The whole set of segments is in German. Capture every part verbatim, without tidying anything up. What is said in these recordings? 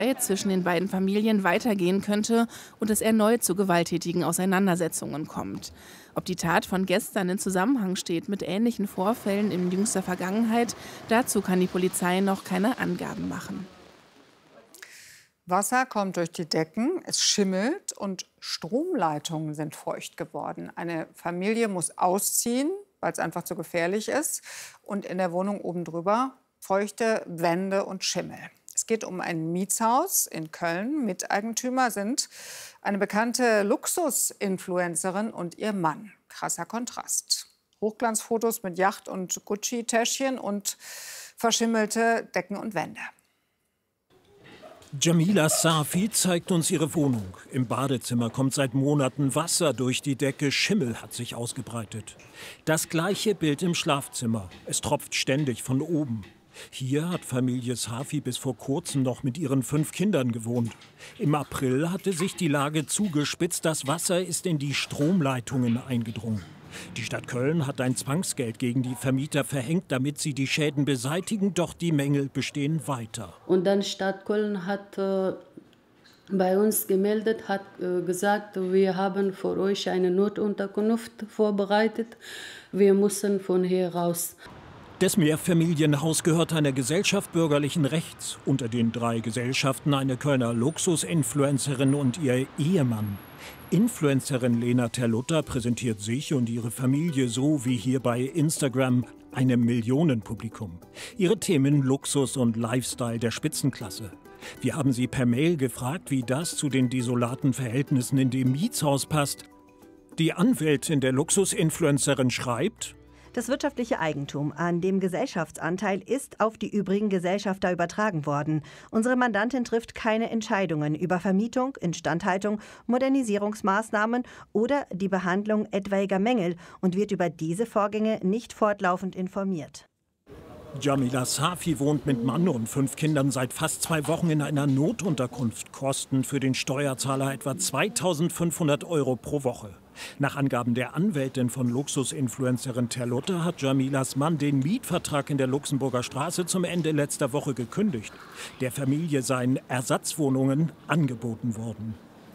zwischen den beiden Familien weitergehen könnte und es erneut zu gewalttätigen Auseinandersetzungen kommt. Ob die Tat von gestern in Zusammenhang steht mit ähnlichen Vorfällen in jüngster Vergangenheit, dazu kann die Polizei noch keine Angaben machen. Wasser kommt durch die Decken, es schimmelt und Stromleitungen sind feucht geworden. Eine Familie muss ausziehen, weil es einfach zu gefährlich ist. Und in der Wohnung oben drüber feuchte Wände und Schimmel. Es geht um ein Mietshaus in Köln. Miteigentümer sind eine bekannte Luxus-Influencerin und ihr Mann. Krasser Kontrast. Hochglanzfotos mit Yacht- und Gucci-Täschchen und verschimmelte Decken und Wände. Jamila Safi zeigt uns ihre Wohnung. Im Badezimmer kommt seit Monaten Wasser durch die Decke, Schimmel hat sich ausgebreitet. Das gleiche Bild im Schlafzimmer. Es tropft ständig von oben. Hier hat Familie Safi bis vor kurzem noch mit ihren fünf Kindern gewohnt. Im April hatte sich die Lage zugespitzt, das Wasser ist in die Stromleitungen eingedrungen. Die Stadt Köln hat ein Zwangsgeld gegen die Vermieter verhängt, damit sie die Schäden beseitigen, doch die Mängel bestehen weiter. Und dann Stadt Köln hat äh, bei uns gemeldet, hat äh, gesagt, wir haben für euch eine Notunterkunft vorbereitet, wir müssen von hier raus. Das Mehrfamilienhaus gehört einer Gesellschaft bürgerlichen Rechts. Unter den drei Gesellschaften eine Kölner Luxus-Influencerin und ihr Ehemann. Influencerin Lena Terlutta präsentiert sich und ihre Familie so wie hier bei Instagram einem Millionenpublikum. Ihre Themen Luxus und Lifestyle der Spitzenklasse. Wir haben sie per Mail gefragt, wie das zu den desolaten Verhältnissen in dem Mietshaus passt. Die Anwältin der Luxus-Influencerin schreibt: Das wirtschaftliche Eigentum an dem Gesellschaftsanteil ist auf die übrigen Gesellschafter übertragen worden. Unsere Mandantin trifft keine Entscheidungen über Vermietung, Instandhaltung, Modernisierungsmaßnahmen oder die Behandlung etwaiger Mängel und wird über diese Vorgänge nicht fortlaufend informiert. Jamila Safi wohnt mit Mann und fünf Kindern seit fast zwei Wochen in einer Notunterkunft. Kosten für den Steuerzahler etwa zweitausendfünfhundert Euro pro Woche. Nach Angaben der Anwältin von Luxus-Influencerin Terlutta hat Jamilas Mann den Mietvertrag in der Luxemburger Straße zum Ende letzter Woche gekündigt. Der Familie seien Ersatzwohnungen angeboten worden.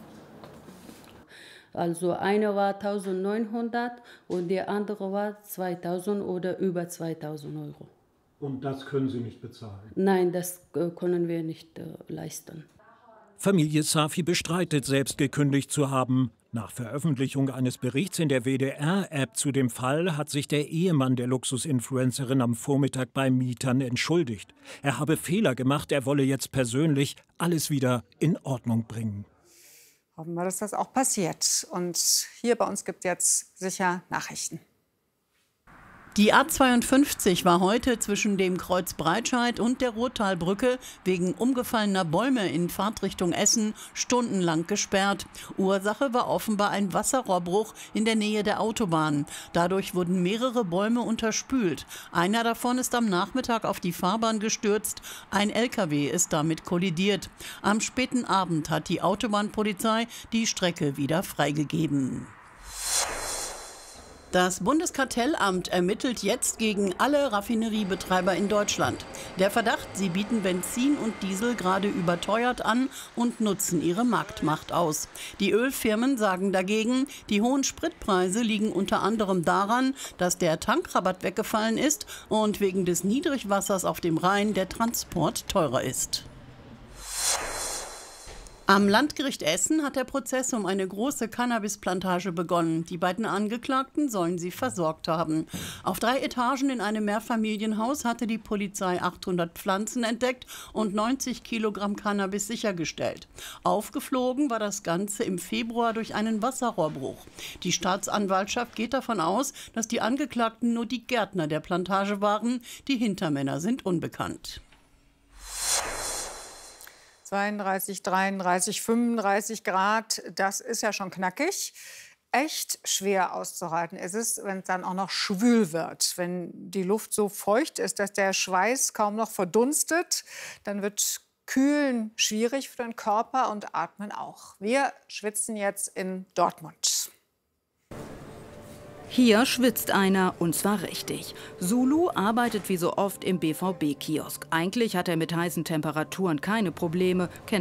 Also eine war eintausendneunhundert und die andere war zweitausend oder über zweitausend Euro. Und das können Sie nicht bezahlen? Nein, das äh, können wir nicht äh, leisten. Familie Safi bestreitet, selbst gekündigt zu haben. Nach Veröffentlichung eines Berichts in der W D R-App zu dem Fall hat sich der Ehemann der Luxusinfluencerin am Vormittag bei Mietern entschuldigt. Er habe Fehler gemacht, er wolle jetzt persönlich alles wieder in Ordnung bringen. Hoffen wir, dass das auch passiert. Und hier bei uns gibt es jetzt sicher Nachrichten. Die A zweiundfünfzig war heute zwischen dem Kreuz Breitscheid und der Rottalbrücke wegen umgefallener Bäume in Fahrtrichtung Essen stundenlang gesperrt. Ursache war offenbar ein Wasserrohrbruch in der Nähe der Autobahn. Dadurch wurden mehrere Bäume unterspült. Einer davon ist am Nachmittag auf die Fahrbahn gestürzt. Ein L K W ist damit kollidiert. Am späten Abend hat die Autobahnpolizei die Strecke wieder freigegeben. Das Bundeskartellamt ermittelt jetzt gegen alle Raffineriebetreiber in Deutschland. Der Verdacht, sie bieten Benzin und Diesel gerade überteuert an und nutzen ihre Marktmacht aus. Die Ölfirmen sagen dagegen, die hohen Spritpreise liegen unter anderem daran, dass der Tankrabatt weggefallen ist und wegen des Niedrigwassers auf dem Rhein der Transport teurer ist. Am Landgericht Essen hat der Prozess um eine große Cannabisplantage begonnen. Die beiden Angeklagten sollen sie versorgt haben. Auf drei Etagen in einem Mehrfamilienhaus hatte die Polizei achthundert Pflanzen entdeckt und neunzig Kilogramm Cannabis sichergestellt. Aufgeflogen war das Ganze im Februar durch einen Wasserrohrbruch. Die Staatsanwaltschaft geht davon aus, dass die Angeklagten nur die Gärtner der Plantage waren. Die Hintermänner sind unbekannt. zweiunddreißig, dreiunddreißig, fünfunddreißig Grad, das ist ja schon knackig. Echt schwer auszuhalten ist es, wenn es dann auch noch schwül wird. Wenn die Luft so feucht ist, dass der Schweiß kaum noch verdunstet, dann wird Kühlen schwierig für den Körper und Atmen auch. Wir schwitzen jetzt in Dortmund. Hier schwitzt einer, und zwar richtig. Zulu arbeitet wie so oft im B V B-Kiosk. Eigentlich hat er mit heißen Temperaturen keine Probleme, kennt